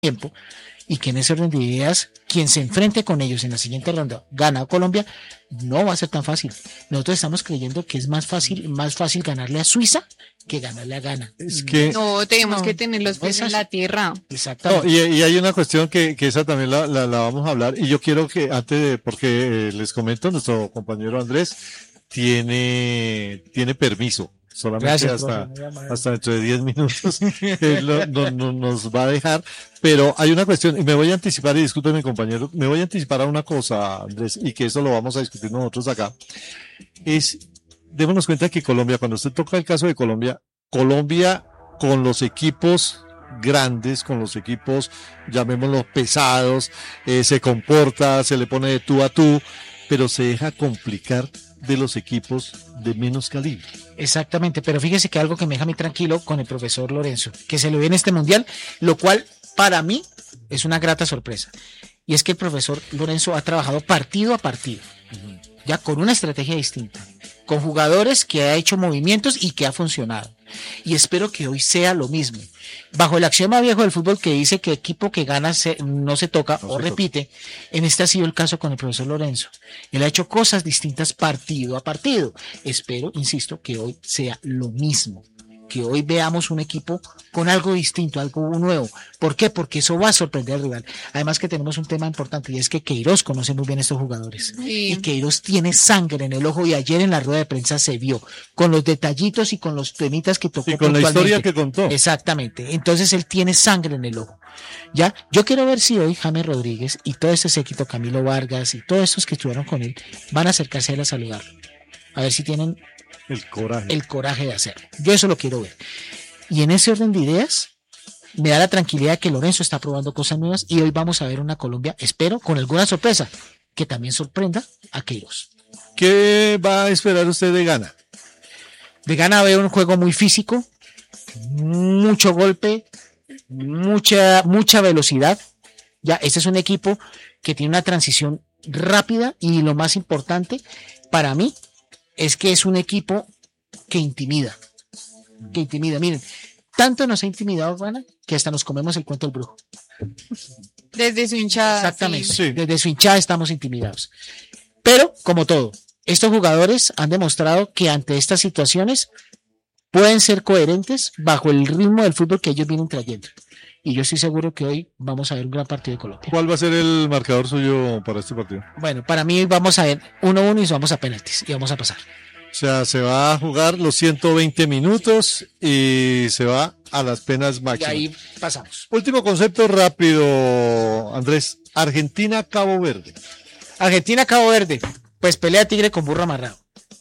tiempo, y que en ese orden de ideas, quien se enfrente con ellos en la siguiente ronda, gana Colombia, no va a ser tan fácil. Nosotros estamos creyendo que es más fácil ganarle a Suiza que ganarle a Ghana. Es que No, tenemos que tener los no pies es en así. la tierra. no, Exactamente. y hay una cuestión que esa también la vamos a hablar, y yo quiero que antes de, porque les comento, nuestro compañero Andrés tiene permiso, solamente Gracias, profe. hasta dentro de 10 minutos él nos va a dejar, pero hay una cuestión, y me voy a anticipar, y discúlpeme compañero, me voy a anticipar a una cosa, Andrés, y que eso lo vamos a discutir nosotros acá, démonos cuenta que Colombia, cuando usted toca el caso de Colombia, Colombia con los equipos grandes, con los equipos, llamémoslos pesados, se comporta, se le pone de tú a tú, pero se deja complicar de los equipos de menos calibre. Exactamente, pero fíjese que algo que me deja a mí tranquilo con el profesor Lorenzo, que se lo ve en este mundial, lo cual para mí es una grata sorpresa. Y es que el profesor Lorenzo ha trabajado partido a partido, ya con una estrategia distinta, con jugadores que ha hecho movimientos y que ha funcionado. Y espero que hoy sea lo mismo. Bajo el axioma viejo del fútbol que dice que equipo que gana no se toca o repite, en este ha sido el caso con el profesor Lorenzo. Él ha hecho cosas distintas partido a partido. Espero, insisto, que hoy sea lo mismo. Que hoy veamos un equipo con algo distinto, algo nuevo. ¿Por qué? Porque eso va a sorprender al rival. Además que tenemos un tema importante y es que Queiroz conoce muy bien a estos jugadores. Sí. Y Queiroz tiene sangre en el ojo y ayer en la rueda de prensa se vio con los detallitos y con los temitas que tocó. Y con la puntualmente. historia que contó. Exactamente. Entonces él tiene sangre en el ojo. Ya, yo quiero ver si hoy James Rodríguez y todo este séquito, Camilo Vargas y todos estos que estuvieron con él, van a acercarse a él a saludarlo. A ver si tienen el coraje de hacerlo. Yo eso lo quiero ver. Y en ese orden de ideas, me da la tranquilidad que Lorenzo está probando cosas nuevas y hoy vamos a ver una Colombia, espero, con alguna sorpresa, que también sorprenda a Queiroz. ¿Qué va a esperar usted de Ghana? De Ghana veo un juego muy físico, mucho golpe, mucha velocidad. Ya, este es un equipo que tiene una transición rápida y lo más importante para mí es que es un equipo que intimida. Miren, tanto nos ha intimidado Ghana que hasta nos comemos el cuento del brujo. Desde su hinchada. Exactamente. Sí. Desde su hinchada estamos intimidados. Pero, como todo, estos jugadores han demostrado que ante estas situaciones pueden ser coherentes bajo el ritmo del fútbol que ellos vienen trayendo. Y yo estoy seguro que hoy vamos a ver un gran partido de Colombia. ¿Cuál va a ser el marcador suyo para este partido? Bueno, para mí vamos a ver 1-1 y nos vamos a penaltis y vamos a pasar. O sea, se va a jugar los 120 minutos y se va a las penas máximas. Y ahí pasamos. Último concepto rápido, Andrés. Argentina-Cabo Verde. Argentina-Cabo Verde. Pues pelea tigre con burro amarrado.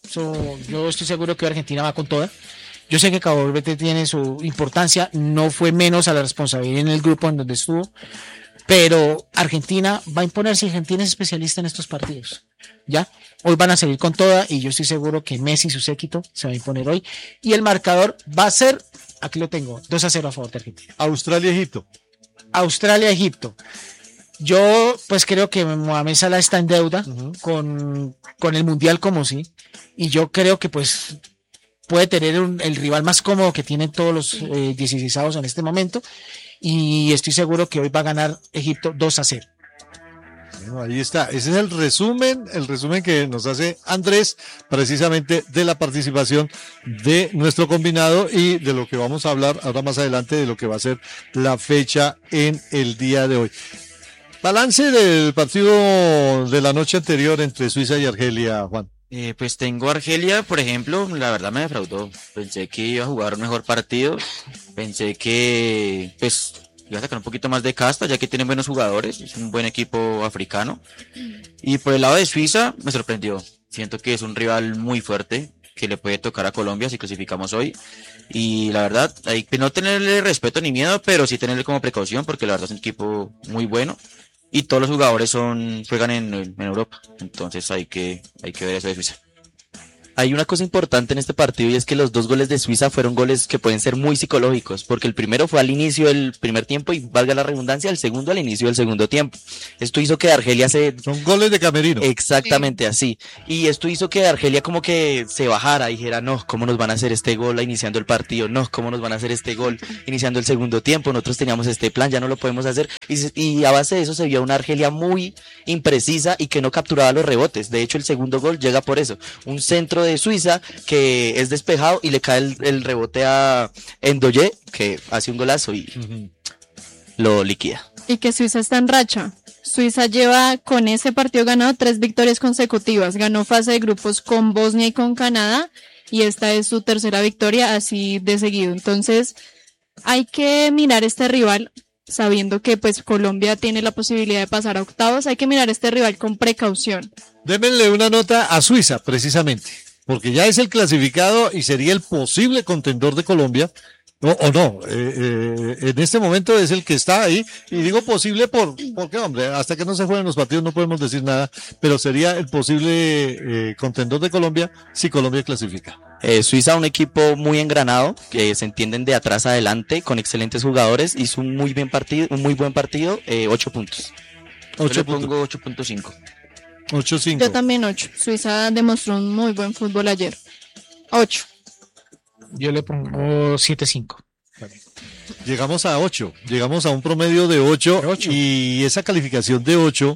Yo estoy seguro que Argentina va con toda. Yo sé que Cabo Verde tiene su importancia, no fue menos a la responsabilidad en el grupo en donde estuvo, pero Argentina va a imponerse. Argentina es especialista en estos partidos. ¿Ya? Hoy van a salir con toda y yo estoy seguro que Messi y su séquito se va a imponer hoy. Y el marcador va a ser, aquí lo tengo, 2-0 a favor de Argentina. Australia-Egipto. Australia-Egipto. Yo pues creo que Mohamed Salah está en deuda con el Mundial como sí. Y yo creo que pues puede tener el rival más cómodo que tienen todos los 16avos en este momento. Y estoy seguro que hoy va a ganar Egipto 2-0. Bueno, ahí está. Ese es el resumen que nos hace Andrés, precisamente de la participación de nuestro combinado y de lo que vamos a hablar ahora más adelante, de lo que va a ser la fecha en el día de hoy. Balance del partido de la noche anterior entre Suiza y Argelia, Juan. Pues tengo Argelia, por ejemplo, la verdad me defraudó. Pensé que iba a jugar un mejor partido. Pensé que pues iba a sacar un poquito más de casta, ya que tienen buenos jugadores. Es un buen equipo africano. Y por el lado de Suiza me sorprendió. Siento que es un rival muy fuerte que le puede tocar a Colombia si clasificamos hoy. Y la verdad, hay que no tenerle respeto ni miedo, pero sí tenerle como precaución, porque la verdad es un equipo muy bueno. Y todos los jugadores juegan en Europa. Entonces hay que ver eso de Suiza. hay una cosa importante en este partido y es que los 2 goles de Suiza fueron goles que pueden ser muy psicológicos, porque el primero fue al inicio del primer tiempo y valga la redundancia, el segundo al inicio del segundo tiempo. Esto hizo que Argelia Son goles de camerino. Exactamente así. Y esto hizo que Argelia como que se bajara y dijera, no, ¿cómo nos van a hacer este gol iniciando el partido? No, ¿cómo nos van a hacer este gol iniciando el segundo tiempo? Nosotros teníamos este plan, ya no lo podemos hacer. Y a base de eso se vio una Argelia muy imprecisa y que no capturaba los rebotes. De hecho, el segundo gol llega por eso. Un centro de Suiza que es despejado y le cae el rebote a Ndoye, que hace un golazo y lo liquida. Y que Suiza está en racha. Suiza lleva con ese partido ganado 3 victorias consecutivas. Ganó fase de grupos con Bosnia y con Canadá y esta es su tercera victoria así de seguido. Entonces hay que mirar este rival sabiendo que pues Colombia tiene la posibilidad de pasar a octavos. Hay que mirar este rival con precaución. Démenle una nota a Suiza, precisamente, porque ya es el clasificado y sería el posible contendor de Colombia. No, o no, en este momento es el que está ahí, y digo posible porque, hombre, hasta que no se jueguen los partidos no podemos decir nada, pero sería el posible contendor de Colombia si Colombia clasifica. Suiza, un equipo muy engranado, que se entienden de atrás a adelante, con excelentes jugadores, hizo un muy buen partido, 8 puntos. 8 Yo le puntos. pongo 8.5. 8-5. Yo también 8. Suiza demostró un muy buen fútbol ayer. 8. Yo le pongo 7-5. Llegamos a 8, llegamos a un promedio de 8, y esa calificación de 8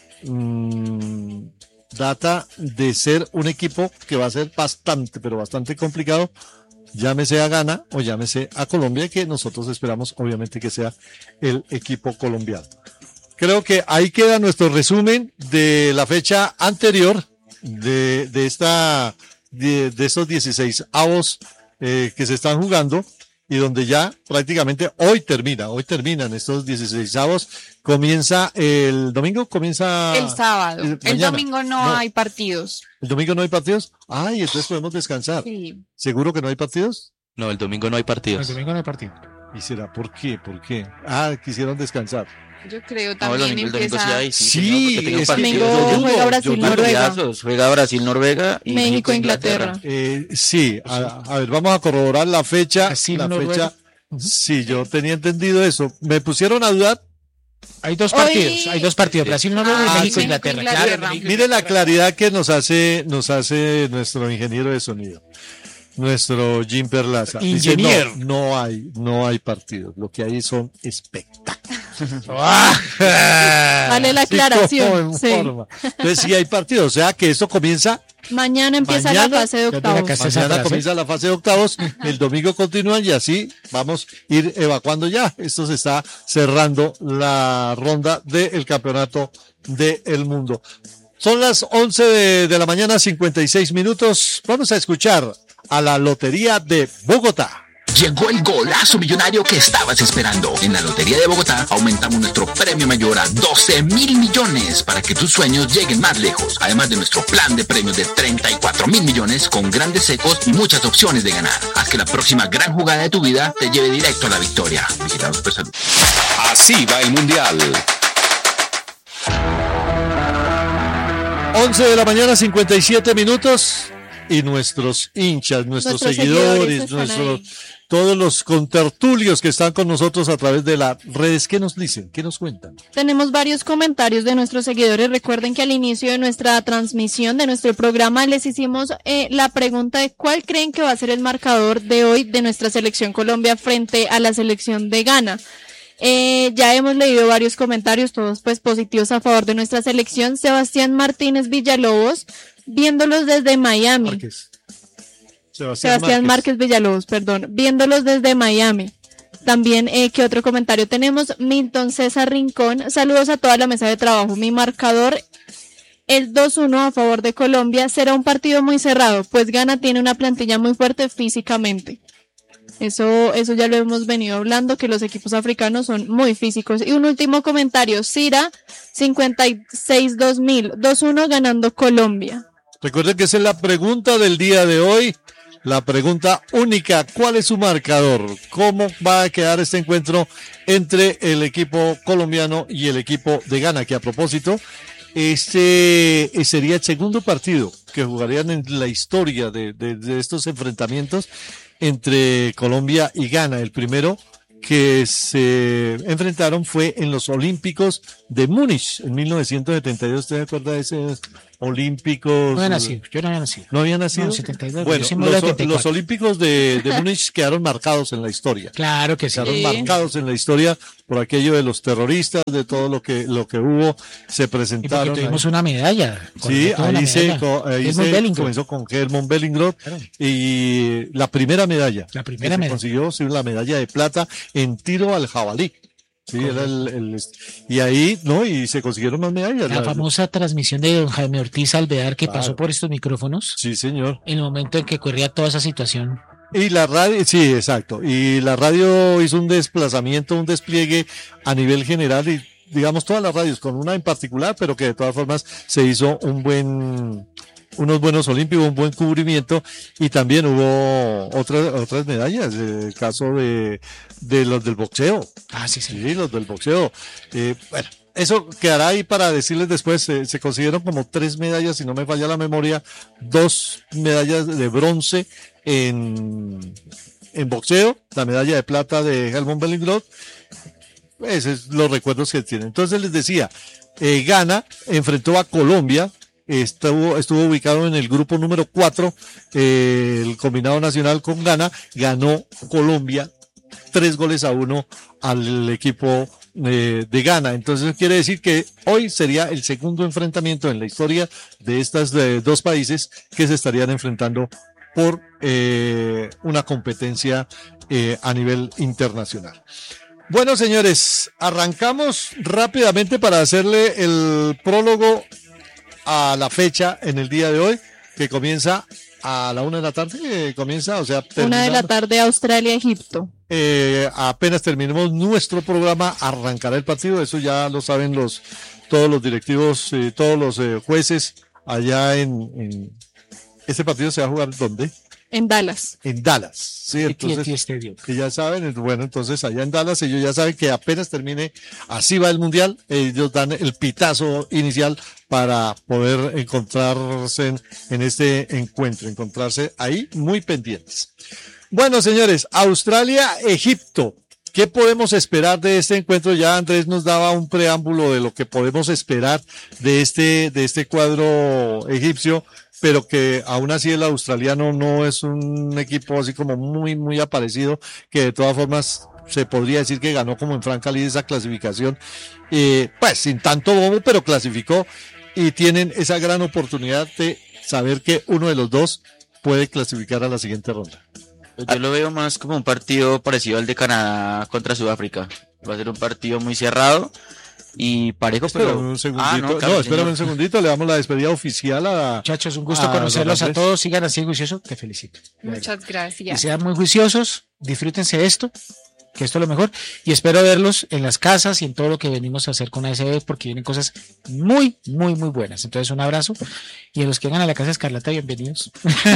data de ser un equipo que va a ser bastante, pero bastante complicado, llámese a Ghana o llámese a Colombia, que nosotros esperamos obviamente que sea el equipo colombiano. Creo que ahí queda nuestro resumen de la fecha anterior de estos 16 avos que se están jugando y donde ya prácticamente hoy terminan estos 16 avos. Comienza el domingo, comienza El sábado. El mañana. domingo no hay partidos. ¿El domingo no hay partidos? Ay, entonces podemos descansar. Sí. ¿Seguro que no hay partidos? No, el domingo no hay El partidos. domingo no hay partido. ¿Y será por qué? ¿Por qué? Ah, quisieron descansar. Yo creo No, el también domingo sí empieza hay, Sí, señor, porque tengo es que Domingo partidos. juega Brasil, Noruega. Partidazos, juega Brasil, Noruega y México, Inglaterra. Sí, a ver, vamos a corroborar la fecha. Brasil, La Noruega. fecha. Sí, yo tenía entendido eso. Me pusieron a dudar. Hay dos Hoy- partidos, Brasil, Noruega y Ah, México, sí, Inglaterra. Inglaterra. Claro, México, Mire la Inglaterra. claridad que nos hace nuestro ingeniero de sonido. Nuestro Jim Perlaza. Dice, Ingeniero. no hay partidos. Lo que hay son espectáculos. Vale la aclaración. Sí. Entonces sí hay partidos. O sea que esto comienza Mañana empieza Mañana, la fase de ya octavos. tiene esa mañana frase. comienza la fase de octavos, el domingo continúan y así vamos a ir evacuando ya. Esto se está cerrando la ronda del campeonato del mundo. Son las 11 de la mañana, 56 minutos. Vamos a escuchar a la Lotería de Bogotá. Llegó el golazo millonario que estabas esperando. En la Lotería de Bogotá aumentamos nuestro premio mayor a 12.000 millones para que tus sueños lleguen más lejos. Además de nuestro plan de premios de 34.000 millones con grandes secos y muchas opciones de ganar. Haz que la próxima gran jugada de tu vida te lleve directo a la victoria. Vigilados por salud. Así va el Mundial. 11 de la mañana, 57 minutos. Y nuestros hinchas, nuestros seguidores, están ahí. todos los contertulios que están con nosotros a través de las redes, ¿qué nos dicen? ¿Qué nos cuentan? Tenemos varios comentarios de nuestros seguidores. Recuerden que al inicio de nuestra transmisión, de nuestro programa, les hicimos la pregunta de cuál creen que va a ser el marcador de hoy de nuestra selección Colombia frente a la selección de Ghana. Ya hemos leído varios comentarios, todos pues positivos a favor de nuestra selección. Sebastián Martínez Villalobos, viéndolos desde Miami. Márquez. Sebastián Márquez Villalobos, perdón, viéndolos desde Miami. También, ¿qué otro comentario tenemos? Milton César Rincón, saludos a toda la mesa de trabajo. Mi marcador, el 2-1 a favor de Colombia. Será un partido muy cerrado, pues Ghana tiene una plantilla muy fuerte físicamente. Eso ya lo hemos venido hablando, que los equipos africanos son muy físicos. Y un último comentario, Cira 56-2000, 2-1 ganando Colombia. Recuerden que esa es la pregunta del día de hoy, la pregunta única, ¿cuál es su marcador? ¿Cómo va a quedar este encuentro entre el equipo colombiano y el equipo de Ghana? Que a propósito, este sería el segundo partido que jugarían en la historia de estos enfrentamientos entre Colombia y Ghana. El primero que se enfrentaron fue en los Olímpicos de Múnich en 1972. ¿Usted se acuerda de esos Olímpicos? No había nacido, yo no había nacido. ¿No había nacido? No, 72, bueno, yo sí me voy a 74. los Olímpicos de Múnich quedaron marcados en la historia. Claro que sí. Quedaron marcados en la historia por aquello de los terroristas, de todo lo que hubo, se Y presentaron. porque tuvimos una medalla. Sí, ahí se Bellingham. comenzó con Hermann Bellingham y la primera medalla. La primera que medalla. se consiguió, sí, la medalla de plata en tiro al jabalí. Sí, era y ahí, ¿no? Y se consiguieron más medallas. La famosa transmisión de don Jaime Ortiz Alvear que Claro. pasó por estos micrófonos Sí, señor. en el momento en que ocurría toda esa situación. Y la radio, sí, exacto. Y la radio hizo un desplazamiento, un despliegue a nivel general y digamos todas las radios, con una en particular, pero que de todas formas se hizo unos buenos olímpicos, un buen cubrimiento y también hubo otras medallas, el caso de los del boxeo. Ah, sí, sí. Sí, los del boxeo. Bueno, eso quedará ahí para decirles después. Se consiguieron como 3 medallas, si no me falla la memoria, 2 medallas de bronce en boxeo, la medalla de plata de Hermann Bellingham. Esos son los recuerdos que tienen. Entonces les decía, Ghana enfrentó a Colombia. Estuvo ubicado en el grupo número 4, el combinado nacional con Ghana, ganó Colombia 3-1 al equipo de Ghana. Entonces quiere decir que hoy sería el segundo enfrentamiento en la historia de estos dos países que se estarían enfrentando por una competencia a nivel internacional. Bueno, señores, arrancamos rápidamente para hacerle el prólogo a la fecha en el día de hoy, que comienza a la 1 de la tarde, o sea, 1 de la tarde, Australia, Egipto. Apenas terminemos nuestro programa, arrancará el partido, eso ya lo saben todos los directivos, todos los jueces allá en este partido se va a jugar ¿dónde? En Dallas. En Dallas, sí, entonces, que ya saben, bueno, entonces allá en Dallas ellos ya saben que apenas termine, así va el Mundial, ellos dan el pitazo inicial para poder encontrarse en este encuentro, encontrarse ahí muy pendientes. Bueno, señores, Australia, Egipto. ¿Qué podemos esperar de este encuentro? Ya Andrés nos daba un preámbulo de lo que podemos esperar de este cuadro egipcio, pero que aún así el australiano no es un equipo así como muy, muy aparecido, que de todas formas se podría decir que ganó como en franca lid esa clasificación, pues sin tanto bobo, pero clasificó y tienen esa gran oportunidad de saber que uno de los dos puede clasificar a la siguiente ronda. Yo lo veo más como un partido parecido al de Canadá contra Sudáfrica. Va a ser un partido muy cerrado y parejo, pero... Un segundito. Espérame un segundito, le damos la despedida oficial a... Muchachos, un gusto conocerlos a todos, sigan así juiciosos, te felicito. Muchas gracias. Y sean muy juiciosos, disfrútense de esto, que esto es lo mejor, y espero verlos en las casas y en todo lo que venimos a hacer con ASB, porque vienen cosas muy, muy, muy buenas. Entonces, un abrazo, y a los que vengan a la casa Escarlata, bienvenidos.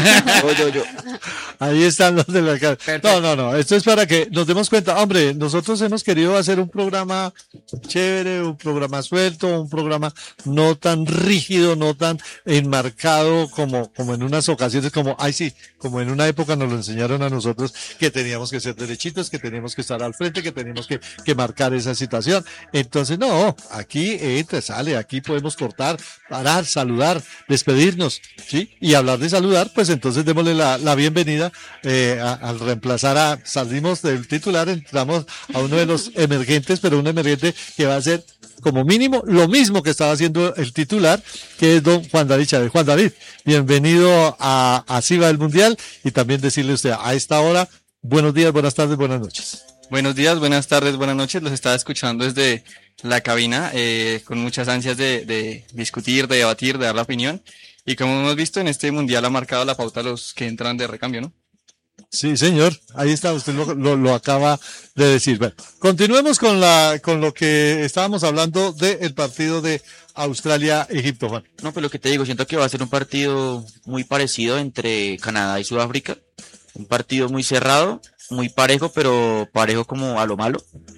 Yo. Ahí están los de la casa. No, esto es para que nos demos cuenta, hombre, nosotros hemos querido hacer un programa chévere, un programa suelto, un programa no tan rígido, no tan enmarcado como en unas ocasiones, como en una época nos lo enseñaron a nosotros, que teníamos que ser derechitos, que teníamos que estar al frente, que teníamos que marcar esa situación. Entonces, no, aquí entra, sale, aquí podemos cortar, parar, saludar, despedirnos, ¿sí? Y hablar de saludar, pues entonces démosle la bienvenida al reemplazar salimos del titular, entramos a uno de los emergentes, pero un emergente que va a ser como mínimo lo mismo que estaba haciendo el titular, que es don Juan David Chávez. Juan David, bienvenido a Así va el Mundial, y también decirle a usted a esta hora, buenos días, buenas tardes, buenas noches. Buenos días, buenas tardes, buenas noches. Los estaba escuchando desde la cabina con muchas ansias de discutir, de debatir, de dar la opinión. Y como hemos visto, en este mundial ha marcado la pauta a los que entran de recambio, ¿no? Sí, señor. Ahí está, usted lo acaba de decir. Bueno, continuemos con lo que estábamos hablando del partido de Australia-Egipto, Juan. No, pues lo que te digo, siento que va a ser un partido muy parecido entre Canadá y Sudáfrica. Un partido muy cerrado, muy parejo, pero parejo como a lo malo.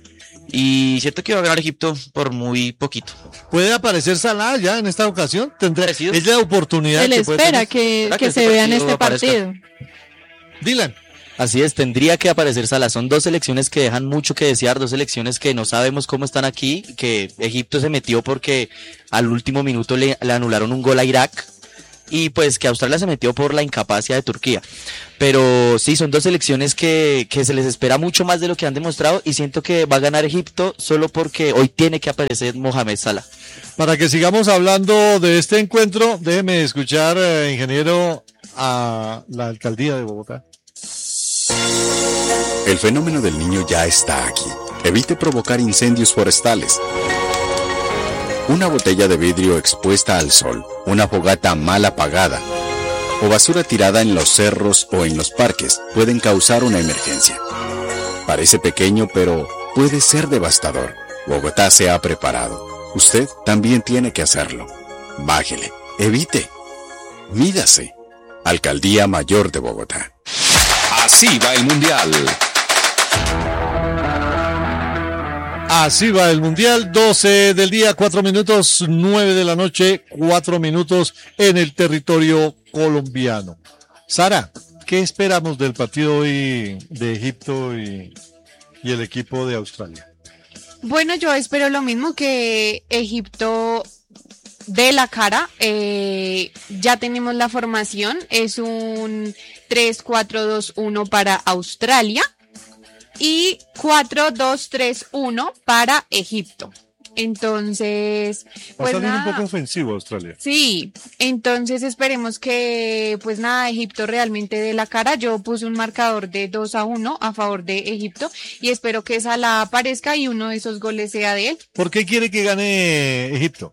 Y siento que va a ganar Egipto por muy poquito. ¿Puede aparecer Salah ya en esta ocasión? Parecido. Es la oportunidad Se le que puede espera tener. que se vea en este partido. Dylan. Así es, tendría que aparecer Salah. Son dos selecciones que dejan mucho que desear, dos selecciones que no sabemos cómo están aquí, que Egipto se metió porque al último minuto le anularon un gol a Irak, y pues que Australia se metió por la incapacidad de Turquía. Pero sí, son dos selecciones que se les espera mucho más de lo que han demostrado, y siento que va a ganar Egipto solo porque hoy tiene que aparecer Mohamed Salah. Para que sigamos hablando de este encuentro, déjeme escuchar, ingeniero, a la alcaldía de Bogotá. El fenómeno del niño ya está aquí. Evite provocar incendios forestales. Una botella de vidrio expuesta al sol, una fogata mal apagada o basura tirada en los cerros o en los parques pueden causar una emergencia. Parece pequeño, pero puede ser devastador. Bogotá se ha preparado. Usted también tiene que hacerlo. Bájele, evite, mídase. Alcaldía Mayor de Bogotá. Así va el Mundial. Así va el Mundial, 12 del día, 4 minutos, 9 de la noche, 4 minutos en el territorio colombiano. Sara, ¿qué esperamos del partido hoy de Egipto y el equipo de Australia? Bueno, yo espero lo mismo, que Egipto dé la cara. Ya tenemos la formación, es un 3-4-2-1 para Australia. Y 4-2-3-1 para Egipto. Entonces, pues va a nada. un poco ofensivo Australia. Sí, entonces esperemos que, pues nada, Egipto realmente dé la cara. Yo puse un marcador de 2-1 a favor de Egipto y espero que Salah aparezca y uno de esos goles sea de él. ¿Por qué quiere que gane Egipto?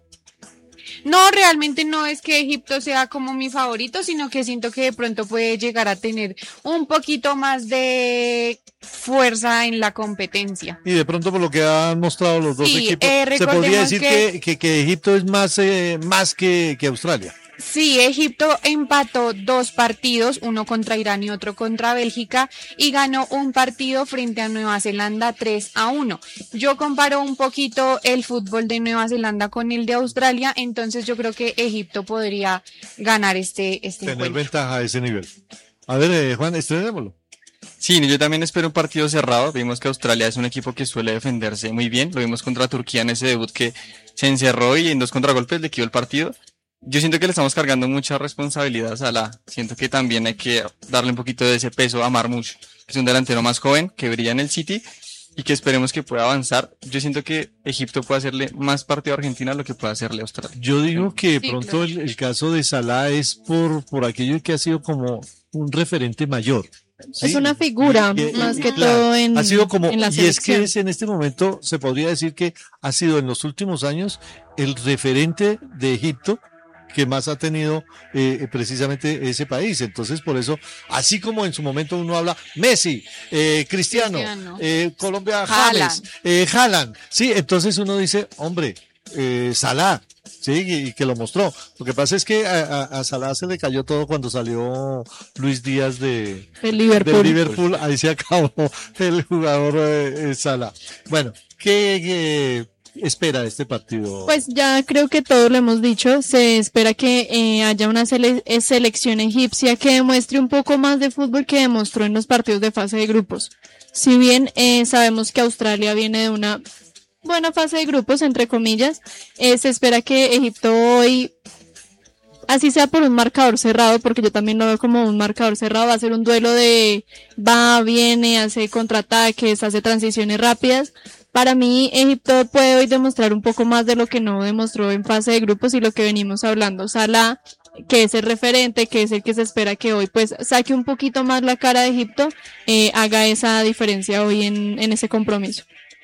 No, realmente no es que Egipto sea como mi favorito, sino que siento que de pronto puede llegar a tener un poquito más de fuerza en la competencia. Y de pronto por lo que han mostrado los dos Sí, equipos, se podría decir que Egipto es más que Australia. Sí, Egipto empató 2 partidos, uno contra Irán y otro contra Bélgica, y ganó un partido frente a Nueva Zelanda 3-1. Yo comparo un poquito el fútbol de Nueva Zelanda con el de Australia, entonces yo creo que Egipto podría ganar este Tener encuentro. ventaja a ese nivel. A ver, Juan, estrenémoslo. Sí, yo también espero un partido cerrado. Vimos que Australia es un equipo que suele defenderse muy bien. Lo vimos contra Turquía en ese debut que se encerró y en 2 contragolpes le quedó el partido. Yo siento que le estamos cargando mucha responsabilidad a Salah. Siento que también hay que darle un poquito de ese peso a Marmoush, que es un delantero más joven, que brilla en el City y que esperemos que pueda avanzar. Yo siento que Egipto puede hacerle más partido a Argentina de lo que puede hacerle a Australia. Yo digo que Sí, pronto claro. el caso de Salah es por aquello que ha sido como un referente mayor. ¿sí? Es una figura, más que claro, todo en, ha sido como, en la y es que selección. es en este momento, se podría decir que ha sido en los últimos años el referente de Egipto que más ha tenido precisamente ese país. Entonces, por eso, así como en su momento uno habla Messi, Cristiano, Colombia, James, Haaland, sí, entonces uno dice, hombre, Salah, sí, y que lo mostró. Lo que pasa es que a Salah se le cayó todo cuando salió Luis Díaz de Liverpool. Ahí se acabó el jugador Salah. Bueno, ¿qué espera de este partido? Pues ya creo que todo lo hemos dicho. Se espera que haya una selección egipcia que demuestre un poco más de fútbol que demostró en los partidos de fase de grupos. Si bien sabemos que Australia viene de una buena fase de grupos, entre comillas, se espera que Egipto hoy, así sea por un marcador cerrado, porque yo también lo veo como un marcador cerrado, va a ser un duelo de va, viene, hace contraataques, hace transiciones rápidas. Para mí, Egipto puede hoy demostrar un poco más de lo que no demostró en fase de grupos y lo que venimos hablando. Salah, que es el referente, que es el que se espera que hoy pues saque un poquito más la cara de Egipto, haga esa diferencia hoy en ese compromiso.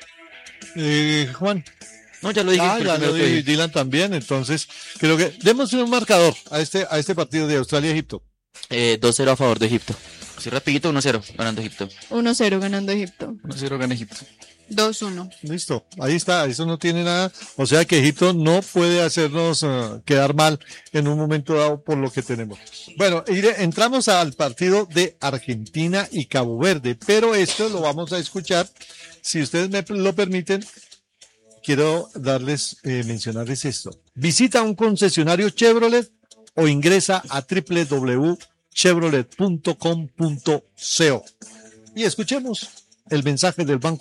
Juan. No, ya lo dije. Ya lo dije, Dylan también, entonces creo que demos un marcador a este partido de Australia-Egipto. 2-0 a favor de Egipto. Así rapidito, 1-0, ganando Egipto. 1-0 ganando Egipto. 1-0 gana Egipto. 2-1. Listo, ahí está, eso no tiene nada, o sea que Egipto no puede hacernos quedar mal en un momento dado por lo que tenemos. Bueno, entramos al partido de Argentina y Cabo Verde, pero esto lo vamos a escuchar, si ustedes me lo permiten, quiero mencionarles esto. Visita un concesionario Chevrolet o ingresa a www.chevrolet.com.co y escuchemos el mensaje del Banco